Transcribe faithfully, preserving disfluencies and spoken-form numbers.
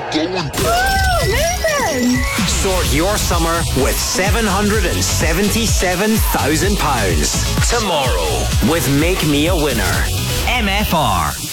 going down. Sort your summer with seven hundred seventy-seven thousand pounds tomorrow with Make Me a Winner. M F R.